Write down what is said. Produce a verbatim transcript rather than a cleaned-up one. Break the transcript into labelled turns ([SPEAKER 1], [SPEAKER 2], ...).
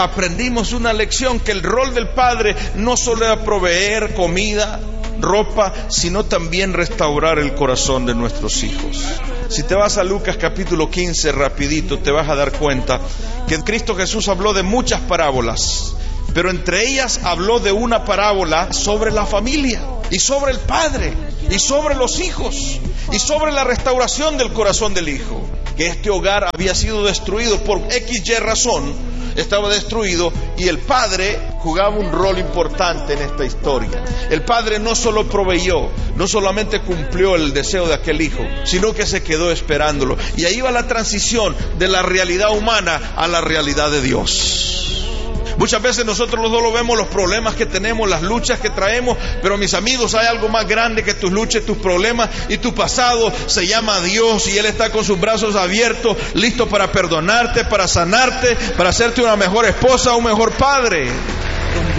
[SPEAKER 1] aprendimos una lección, que el rol del padre no solo era proveer comida, ropa, sino también restaurar el corazón de nuestros hijos. Si te vas a Lucas capítulo quince rapidito, te vas a dar cuenta que Cristo Jesús habló de muchas parábolas, pero entre ellas habló de una parábola sobre la familia y sobre el padre y sobre los hijos y sobre la restauración del corazón del hijo. Que este hogar había sido destruido por X Y razón, estaba destruido, y el padre jugaba un rol importante en esta historia. El padre no solo proveyó, no solamente cumplió el deseo de aquel hijo, sino que se quedó esperándolo. Y ahí va la transición de la realidad humana a la realidad de Dios. Muchas veces nosotros no lo vemos, los problemas que tenemos, las luchas que traemos, pero mis amigos, hay algo más grande que tus luchas, tus problemas y tu pasado. Se llama Dios, y Él está con sus brazos abiertos, listo para perdonarte, para sanarte, para hacerte una mejor esposa, un mejor padre.